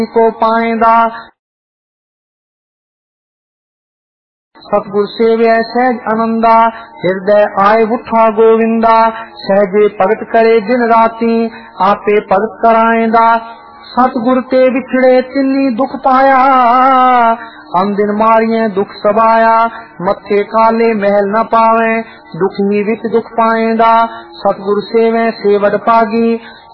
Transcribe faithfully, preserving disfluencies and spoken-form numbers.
को पाएंदा। सतगुर सेव्य सहज आनंदा, हृदय आए उठा गोविंदा। सहजे भगत करे दिन राती, आपे भगत कराएंदा। सतगुर ते बिछड़े तिन्नी दुख पाया, हम दिन मारिए दुख सबाया। मथे काले महल न पावे, दुख ही विच दुख पाएंदा। सतगुर सेवे सेवड पागी,